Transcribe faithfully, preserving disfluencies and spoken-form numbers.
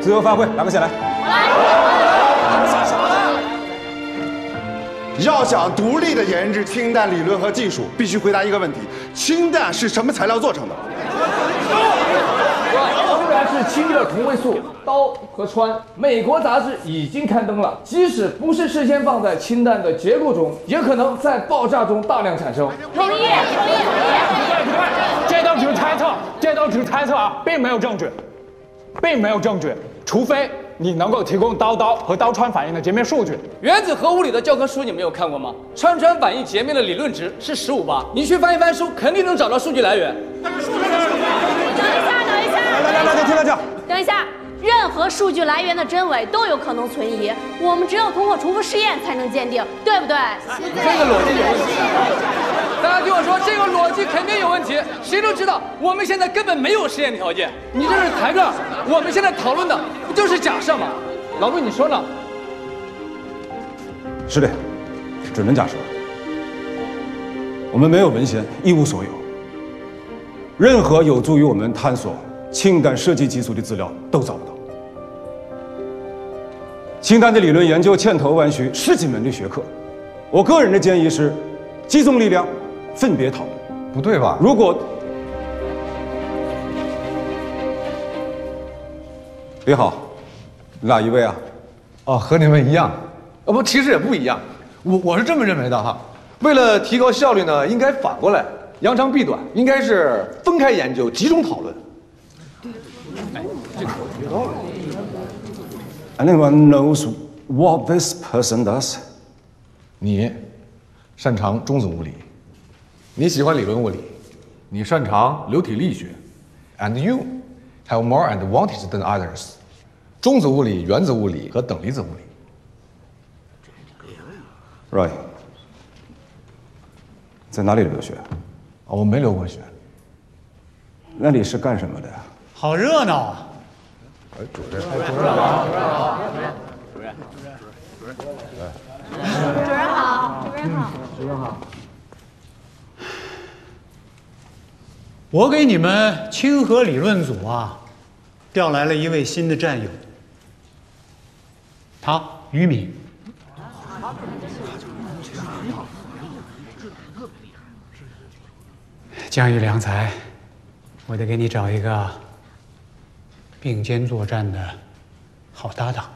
自由发挥，哪个先来？ 我来。要想独立的研制氢弹理论和技术，必须回答一个问题：氢弹是什么材料做成的？ 当然是氢的同位素氘和氚。美国杂志已经刊登了，即使不是事先放在氢弹的结构中，也可能在爆炸中大量产生。 同意，同意，同意。 这都只是猜测，这都只是猜测啊，并没有证据，并没有证据，除非你能够提供氘氘和氘氚反应的截面数据。 原子核物理的教科书你没有看过吗？氚氚反应截面的理论值是十五八，你去翻一翻书，肯定能找到数据来源。 等一下，等一下， 来来来，听他讲。 等一下，任何数据来源的真伪都有可能存疑，我们只有通过重复试验才能鉴定，对不对？ 这个逻辑有问题。大家听我说，这个逻辑肯定有问题。谁都知道，我们现在根本没有实验条件。你这是抬杠！我们现在讨论的不就是假设吗？老陆，你说呢？ 是的，只能假设。我们没有文献，一无所有。任何有助于我们探索氢弹设计技术的资料都找不到。氢弹的理论研究千头万绪，十几门的学科。我个人的建议是，集中力量，分别讨论。 不对吧？ 如果你好，哪一位啊？ 哦，和你们一样。哦不，其实也不一样。我我是这么认为的哈。为了提高效率呢，应该反过来，扬长避短，应该是分开研究，集中讨论。 哎，这个有道理。 Anyone knows what this person does? 你擅长中子物理，你喜欢理论物理，你擅长流体力学 ，and you have more advantage than others。中子物理、原子物理和等离子物理。 Right。在哪里留学？ 哦，我没留过学。 那你是干什么的呀？ 好热闹啊！ 哎，主任， 主任，主任好，主任，主任，主任，主任， 主任好，主任好， 主任好。我给你们氢核理论组啊，调来了一位新的战友，他于敏。江遇良才，我得给你找一个并肩作战的好搭档。